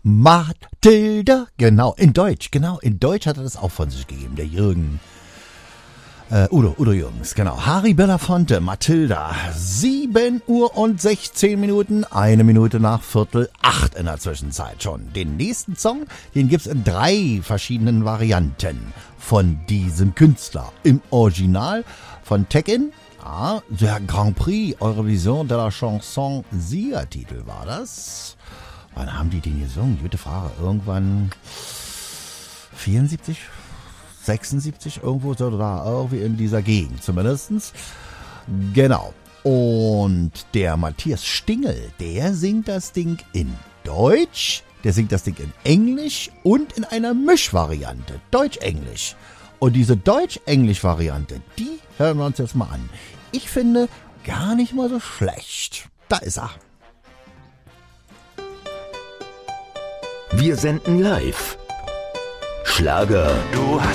Mathilda, genau, in Deutsch hat er das auch von sich gegeben, der Jürgen. Udo Jürgens, genau. Harry Belafonte, Mathilda, 7:16, 1 Minute nach 7:45 in der Zwischenzeit schon. Den nächsten Song, den gibt's in 3 verschiedenen Varianten von diesem Künstler. Im Original von Tekken, der Grand Prix Eurovision de la Chanson Siegertitel war das. Wann haben die den gesungen? Gute Frage. Irgendwann 74? 76 irgendwo so da, irgendwie in dieser Gegend zumindestens. Genau. Und der Matthias Stingel, der singt das Ding in Deutsch, der singt das Ding in Englisch und in einer Mischvariante, Deutsch-Englisch. Und diese Deutsch-Englisch-Variante, die hören wir uns jetzt mal an. Ich finde, gar nicht mal so schlecht. Da ist er. Wir senden live. Schlager. Du hast